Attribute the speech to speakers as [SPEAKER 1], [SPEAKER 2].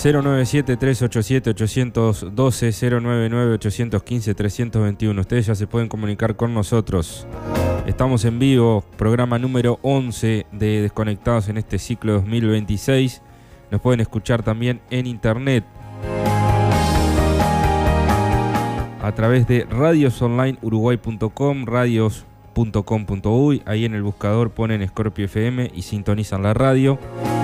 [SPEAKER 1] 097-387-812, 099-815-321. Ustedes ya se pueden comunicar con nosotros. Estamos en vivo, programa número 11 de Desconectados en este ciclo 2026. Nos pueden escuchar también en internet a través de radiosonlineuruguay.com, radios.com.uy. Ahí en el buscador ponen Scorpio FM y sintonizan la radio.